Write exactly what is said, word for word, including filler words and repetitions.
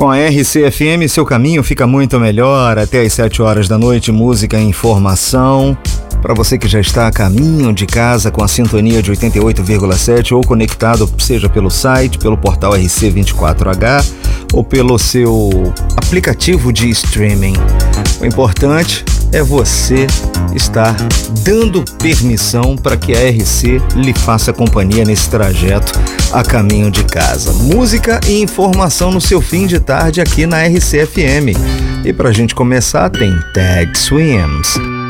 Com a R C F M, seu caminho fica muito melhor. Até às sete horas da noite, música e informação. Para você que já está a caminho de casa com a sintonia de oitenta e oito vírgula sete ou conectado, seja pelo site, pelo portal R C vinte e quatro H ou pelo seu aplicativo de streaming. O importante é você estar dando permissão para que a R C lhe faça companhia nesse trajeto a caminho de casa. Música e informação no seu fim de tarde aqui na R C F M. E para a gente começar, tem Ted Swims.